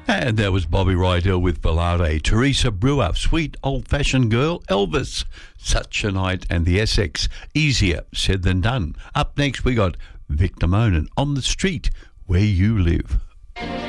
And that was Bobby Rydell with Ballade. Teresa Brewer, Sweet Old Fashioned Girl. Elvis, Such a Night. And the Essex, Easier Said Than Done. Up next we got Victor Monin, On the Street Where You Live.